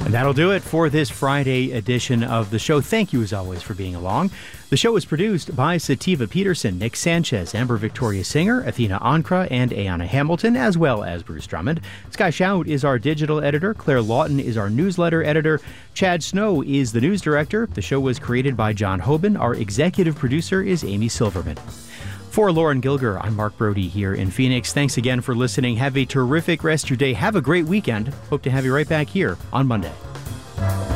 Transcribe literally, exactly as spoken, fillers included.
And that'll do it for this Friday edition of the show. Thank you, as always, for being along. The show is produced by Sativa Peterson, Nick Sanchez, Amber Victoria Singer, Athena Ankra, and Ayana Hamilton, as well as Bruce Drummond. Sky Shout is our digital editor. Claire Lawton is our newsletter editor. Chad Snow is the news director. The show was created by John Hoban. Our executive producer is Amy Silverman. For Lauren Gilger, I'm Mark Brody here in Phoenix. Thanks again for listening. Have a terrific rest of your day. Have a great weekend. Hope to have you right back here on Monday.